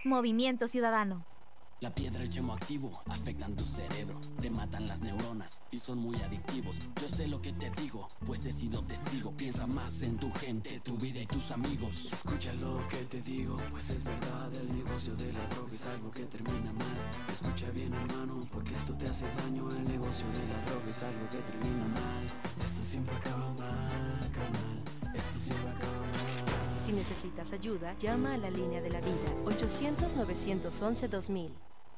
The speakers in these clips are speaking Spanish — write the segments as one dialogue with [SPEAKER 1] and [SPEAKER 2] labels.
[SPEAKER 1] Movimiento Ciudadano.
[SPEAKER 2] La piedra y yemo activo afectan tu cerebro, te matan las neuronas y son muy adictivos. Yo sé lo que te digo, pues he sido testigo. Piensa más en tu gente, tu vida y tus amigos.
[SPEAKER 3] Escucha lo que te digo, pues es verdad. El negocio de la droga es algo que termina mal. Escucha bien, hermano, porque esto te hace daño. El negocio de la droga es algo que termina mal. Esto siempre acaba mal, carnal. Esto siempre acaba mal.
[SPEAKER 4] Si necesitas ayuda, llama a la línea de la vida 800-911-2000.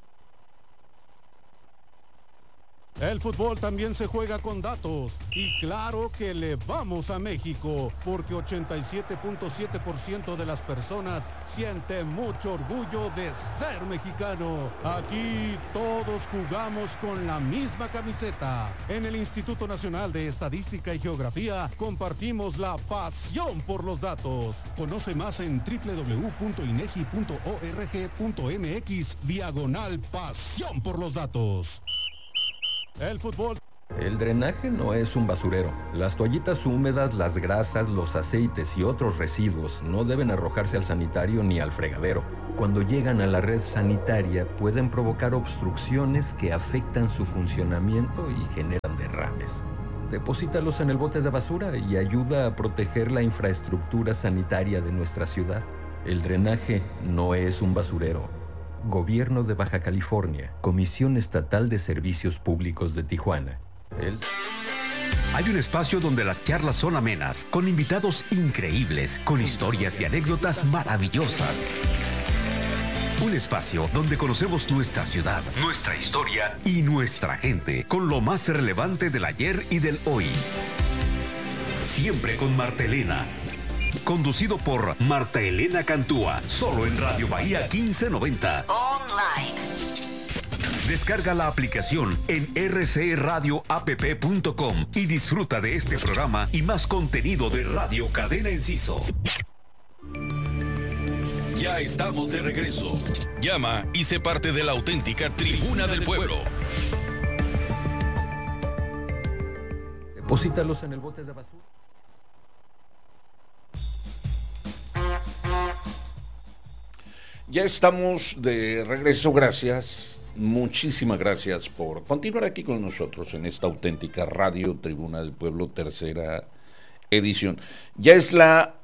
[SPEAKER 5] El fútbol también se juega con datos y claro que le vamos a México porque 87.7% de las personas sienten mucho orgullo de ser mexicano. Aquí todos jugamos con la misma camiseta. En el Instituto Nacional de Estadística y Geografía compartimos la pasión por los datos. Conoce más en www.inegi.org.mx/pasión por los datos. El fútbol.
[SPEAKER 6] El drenaje no es un basurero. Las toallitas húmedas, las grasas, los aceites y otros residuos no deben arrojarse al sanitario ni al fregadero. Cuando llegan a la red sanitaria pueden provocar obstrucciones que afectan su funcionamiento y generan derrames. Deposítalos en el bote de basura y ayuda a proteger la infraestructura sanitaria de nuestra ciudad. El drenaje no es un basurero. Gobierno de Baja California, Comisión Estatal de Servicios Públicos de Tijuana.
[SPEAKER 7] Hay un espacio donde las charlas son amenas, con invitados increíbles, con historias y anécdotas maravillosas. Un espacio donde conocemos nuestra ciudad, nuestra historia y nuestra gente, con lo más relevante del ayer y del hoy. Siempre con Marta Elena. Conducido por Marta Elena Cantúa, solo en Radio Bahía 1590.
[SPEAKER 8] Online.
[SPEAKER 7] Descarga la aplicación en rcradioapp.com y disfruta de este programa y más contenido de Radio Cadena Enciso.
[SPEAKER 9] Ya estamos de regreso. Llama y sé parte de la auténtica Tribuna del Pueblo.
[SPEAKER 6] Deposítalos en el bote de basura.
[SPEAKER 10] Ya estamos de regreso, gracias, muchísimas gracias por continuar aquí con nosotros en esta auténtica Radio Tribuna del Pueblo, tercera edición. Ya es la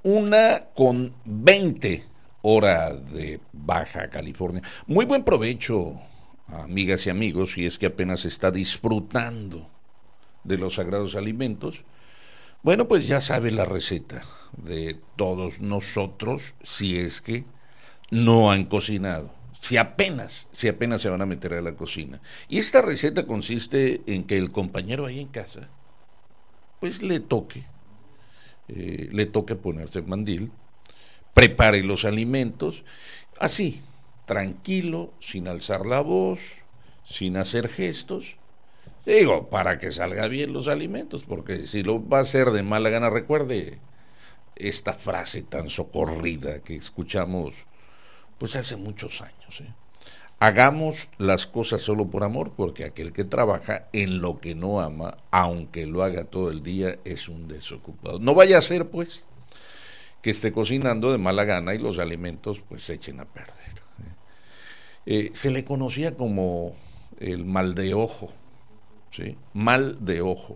[SPEAKER 10] 1:20 hora de Baja California. Muy buen provecho, amigas y amigos, si es que apenas está disfrutando de los sagrados alimentos. Bueno, pues ya sabe la receta de todos nosotros, si es que no han cocinado, si apenas se van a meter a la cocina. Y esta receta consiste en que el compañero ahí en casa, pues le toque ponerse el mandil, prepare los alimentos, así, tranquilo, sin alzar la voz, sin hacer gestos, digo, para que salga bien los alimentos, porque si lo va a hacer de mala gana, recuerde esta frase tan socorrida que escuchamos pues hace muchos años. Hagamos las cosas solo por amor, porque aquel que trabaja en lo que no ama, aunque lo haga todo el día, es un desocupado. No vaya a ser, pues, que esté cocinando de mala gana y los alimentos, pues, se echen a perder. Se le conocía como el mal de ojo, ¿sí? Mal de ojo.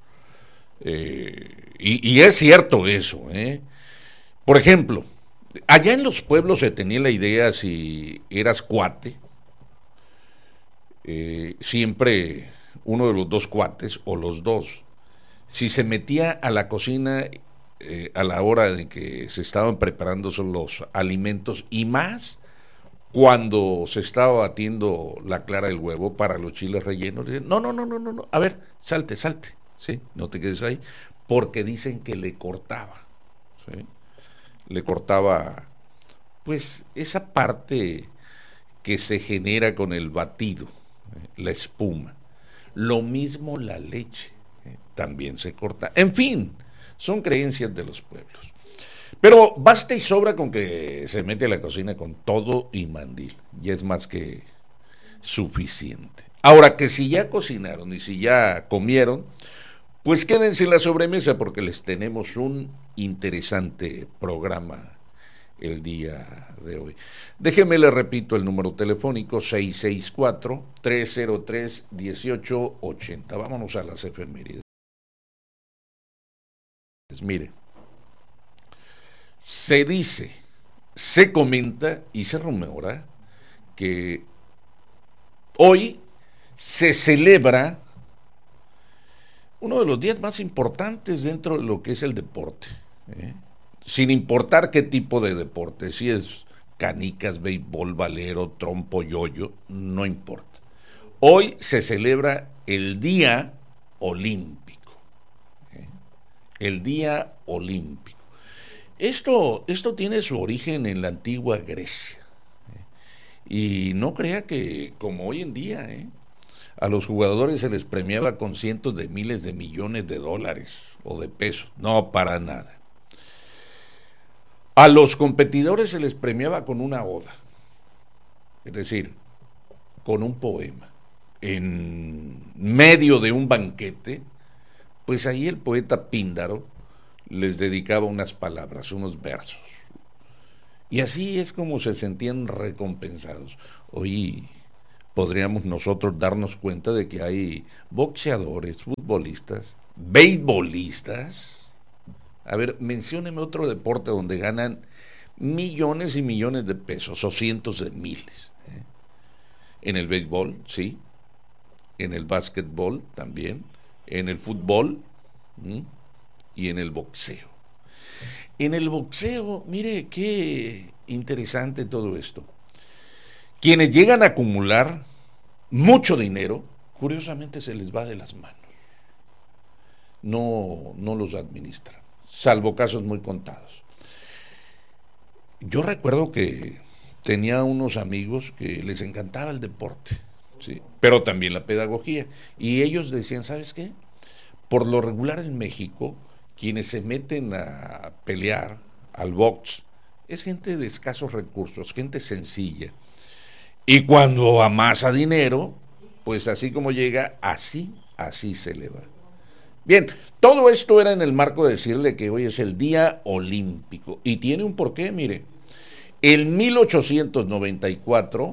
[SPEAKER 10] Y es cierto eso, Por ejemplo, allá en los pueblos se tenía la idea, si eras cuate, siempre uno de los dos cuates o los dos, si se metía a la cocina a la hora de que se estaban preparando los alimentos, y más cuando se estaba batiendo la clara del huevo para los chiles rellenos, dicen, no, a ver, salte, ¿sí? No te quedes ahí, porque dicen que le cortaba, ¿sí? Le cortaba, pues, esa parte que se genera con el batido, la espuma. Lo mismo la leche, también se corta. En fin, son creencias de los pueblos. Pero basta y sobra con que se mete a la cocina con todo y mandil. Ya es más que suficiente. Ahora, que si ya cocinaron y si ya comieron, pues quédense en la sobremesa porque les tenemos un interesante programa el día de hoy. Déjeme le repito el número telefónico 664-303-1880. Vámonos a las efemérides. Mire, se dice, se comenta y se rumora que hoy se celebra uno de los días más importantes dentro de lo que es el deporte, sin importar qué tipo de deporte, si es canicas, béisbol, valero, trompo, yoyo, no importa. Hoy se celebra el Día Olímpico, el Día Olímpico. Esto tiene su origen en la antigua Grecia, y no crea que como hoy en día, a los jugadores se les premiaba con cientos de miles de millones de dólares o de pesos, no, para nada. A los competidores se les premiaba con una oda, es decir, con un poema. En medio de un banquete, pues ahí el poeta Píndaro les dedicaba unas palabras, unos versos. Y así es como se sentían recompensados. Hoy podríamos nosotros darnos cuenta de que hay boxeadores, futbolistas, beisbolistas. A ver, mencióneme otro deporte donde ganan millones y millones de pesos o cientos de miles. En el béisbol, sí. En el básquetbol también. En el fútbol y en el boxeo. En el boxeo, mire qué interesante todo esto. Quienes llegan a acumular mucho dinero, curiosamente se les va de las manos. No los administran, salvo casos muy contados. Yo recuerdo que tenía unos amigos que les encantaba el deporte, ¿sí? Pero también la pedagogía. Y ellos decían, ¿sabes qué? Por lo regular en México, quienes se meten a pelear al box es gente de escasos recursos, gente sencilla. Y cuando amasa dinero, pues así como llega, así se le va. Bien, todo esto era en el marco de decirle que hoy es el Día Olímpico. Y tiene un porqué, mire. En 1894,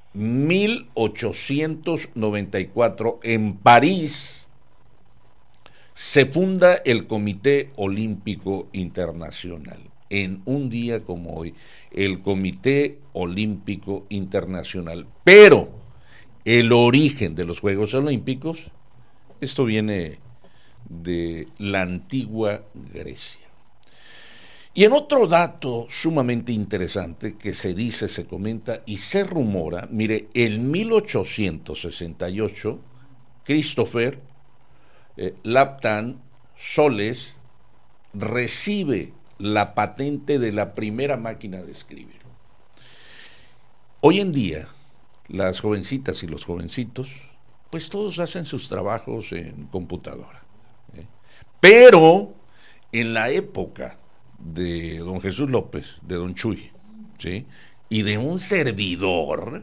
[SPEAKER 10] en París, se funda el Comité Olímpico Internacional. En un día como hoy, el Comité Olímpico Internacional. Pero el origen de los Juegos Olímpicos, esto viene de la antigua Grecia. Y en otro dato sumamente interesante que se dice, se comenta y se rumora, mire, en 1868, Christopher Laptan Soles recibe la patente de la primera máquina de escribir. Hoy en día, las jovencitas y los jovencitos, pues todos hacen sus trabajos en computadora. Pero en la época de don Jesús López, de don Chuy, ¿sí? Y de un servidor,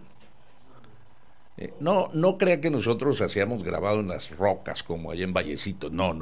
[SPEAKER 10] no crea que nosotros hacíamos grabado en las rocas como allá en Vallecito, no.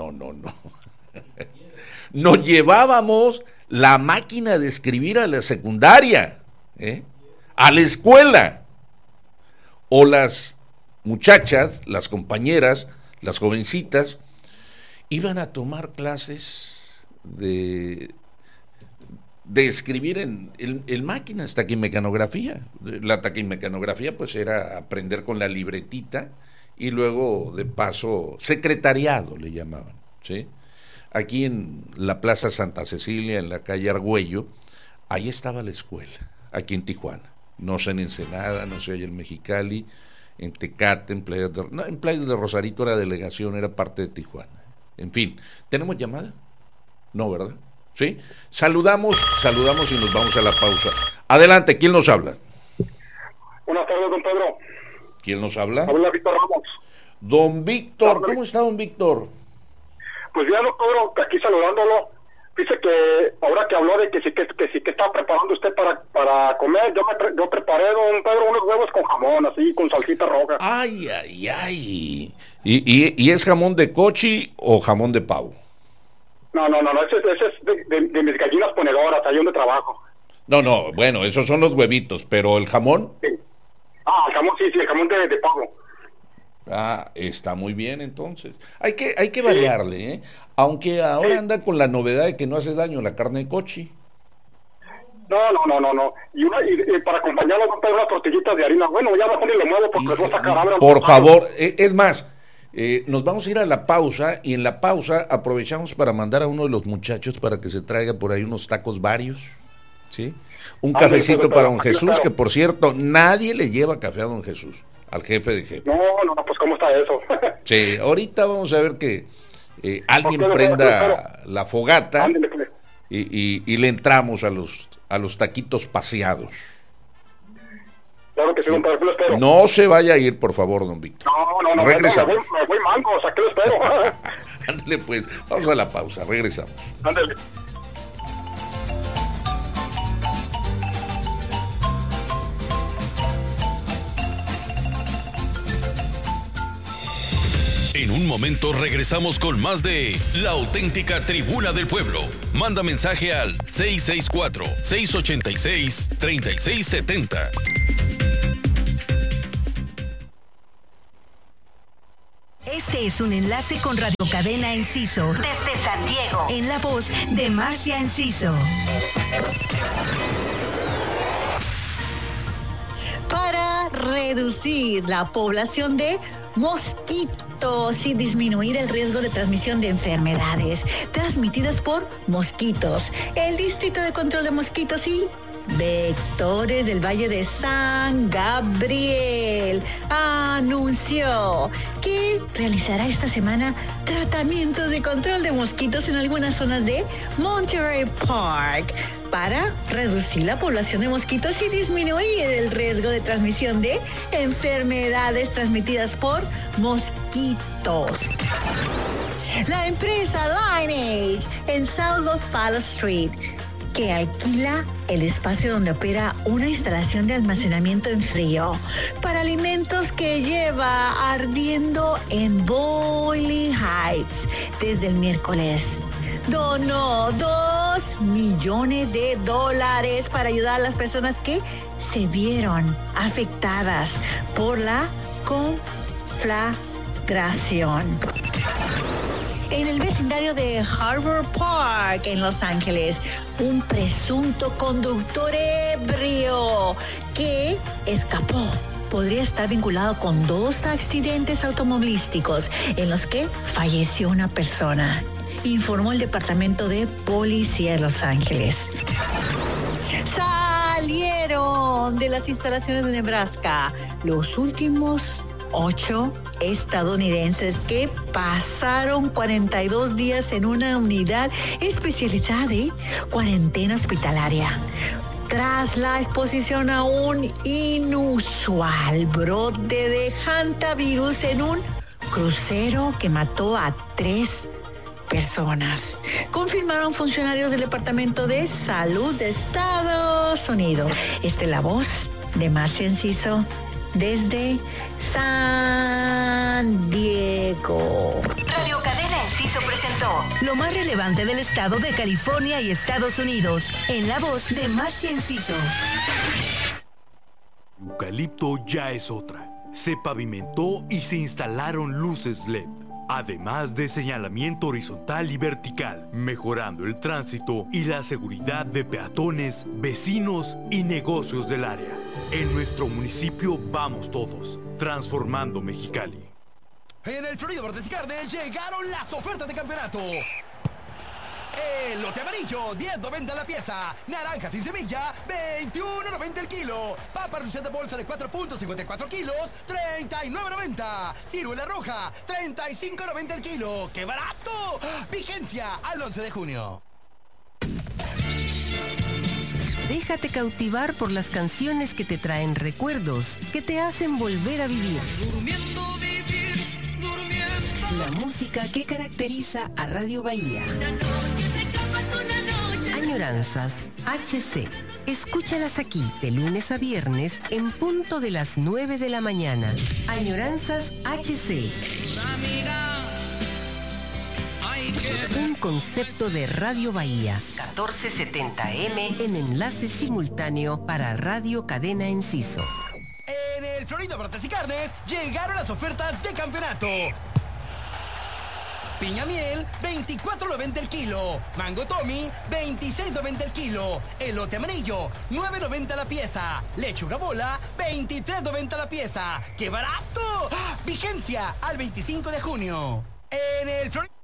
[SPEAKER 10] Nos llevábamos la máquina de escribir a la secundaria, a la escuela, o las muchachas, las compañeras, las jovencitas, iban a tomar clases de escribir en máquinas, taquimecanografía. La taquimecanografía pues era aprender con la libretita y luego de paso secretariado le llamaban, ¿sí? Aquí en la Plaza Santa Cecilia, en la calle Argüello, ahí estaba la escuela, aquí en Tijuana. No sé en Ensenada, no sé allá en Mexicali, en Tecate, en Playas de Rosarito era delegación, era parte de Tijuana. En fin, ¿tenemos llamada? No, ¿verdad? ¿Sí? Saludamos y nos vamos a la pausa. Adelante, ¿quién nos habla?
[SPEAKER 1] Buenas tardes, don Pedro.
[SPEAKER 10] ¿Quién nos habla?
[SPEAKER 1] Habla Víctor Ramos.
[SPEAKER 10] Don Víctor, ¿cómo está don Víctor?
[SPEAKER 1] Pues bien, don Pedro, aquí saludándolo. Dice que ahora que habló de que sí que está preparando usted para comer, yo preparé, don Pedro, unos huevos con jamón, así, con salsita roja.
[SPEAKER 10] Ay. ¿Y es jamón de cochi o jamón de pavo?
[SPEAKER 1] No, ese es de mis gallinas ponedoras, ahí donde trabajo.
[SPEAKER 10] No, bueno, esos son los huevitos, pero el jamón.
[SPEAKER 1] Sí. El jamón, sí, el jamón de pavo.
[SPEAKER 10] Está muy bien entonces. Hay que variarle, ¿eh? Aunque ahora anda con la novedad de que no hace daño la carne de cochi.
[SPEAKER 1] No. Y para acompañarlo con unas tortillitas de harina. Bueno, ya mejor ni le muevo porque les voy a sacar hambre.
[SPEAKER 10] Por favor, es más, nos vamos a ir a la pausa y en la pausa aprovechamos para mandar a uno de los muchachos para que se traiga por ahí unos tacos varios, ¿sí? Un cafecito para don Jesús, que por cierto, nadie le lleva café a don Jesús, al jefe de jefe.
[SPEAKER 1] No, pues ¿cómo está eso?
[SPEAKER 10] Sí, ahorita vamos a ver que alguien prenda la fogata y le entramos a los taquitos paseados.
[SPEAKER 1] Claro que sí, don Pedro, lo espero.
[SPEAKER 10] No se vaya a ir, por favor, don Víctor.
[SPEAKER 1] No,
[SPEAKER 10] regresamos.
[SPEAKER 1] Me voy mango, o sea, ¿qué lo espero?
[SPEAKER 10] Ándale pues, vamos a la pausa, regresamos.
[SPEAKER 1] Ándale.
[SPEAKER 9] En un momento regresamos con más de La Auténtica Tribuna del Pueblo. Manda mensaje al 664-686-3670.
[SPEAKER 8] Este es un enlace con Radio Cadena Enciso, desde San Diego, en la voz de Marcia Enciso. Para reducir la población de mosquitos y disminuir el riesgo de transmisión de enfermedades transmitidas por mosquitos, el Distrito de Control de Mosquitos y Vectores del Valle de San Gabriel anunció que realizará esta semana tratamientos de control de mosquitos en algunas zonas de Monterey Park para reducir la población de mosquitos y disminuir el riesgo de transmisión de enfermedades transmitidas por mosquitos. La empresa Lineage en South Los Palos Street, que alquila el espacio donde opera una instalación de almacenamiento en frío para alimentos que lleva ardiendo en Boiling Heights desde el miércoles, donó $2 millones para ayudar a las personas que se vieron afectadas por la conflagración. En el vecindario de Harbor Park, en Los Ángeles, un presunto conductor ebrio que escapó podría estar vinculado con 2 accidentes automovilísticos en los que falleció una persona, informó el Departamento de Policía de Los Ángeles. Salieron de las instalaciones de Nebraska los últimos 8 estadounidenses que pasaron 42 días en una unidad especializada de cuarentena hospitalaria tras la exposición a un inusual brote de hantavirus en un crucero que mató a 3 personas, confirmaron funcionarios del Departamento de Salud de Estados Unidos. Esta es la voz de Marcia Enciso desde San Diego. Radio Cadena Enciso presentó lo más relevante del estado de California y Estados Unidos, en la voz de Marcia Enciso.
[SPEAKER 11] Eucalipto ya es otra. Se pavimentó y se instalaron luces LED, además de señalamiento horizontal y vertical, mejorando el tránsito y la seguridad de peatones, vecinos y negocios del área. En nuestro municipio vamos todos, transformando Mexicali.
[SPEAKER 12] En el Florido Verdes y Carnes llegaron las ofertas de campeonato. Elote amarillo, $10.90 la pieza. Naranja sin semilla, $21.90 el kilo. Papa reducida de bolsa de 4.54 kilos, $39.90. Ciruela roja, $35.90 el kilo. ¡Qué barato! Vigencia al 11 de junio.
[SPEAKER 8] Déjate cautivar por las canciones que te traen recuerdos, que te hacen volver a vivir. La música que caracteriza a Radio Bahía. Añoranzas HC. Escúchalas aquí de lunes a viernes en punto de las 9 de la mañana. Añoranzas HC.
[SPEAKER 13] Un concepto de Radio Bahía, 1470M en enlace simultáneo para Radio Cadena Enciso.
[SPEAKER 12] En el Florida Brotes y Carnes llegaron las ofertas de campeonato. Piña miel, 24.90 el kilo. Mango Tommy, 26.90 el kilo. Elote amarillo, 9.90 la pieza. Lechuga bola, 23.90 la pieza. ¡Qué barato! ¡Ah! Vigencia al 25 de junio. En el Florida...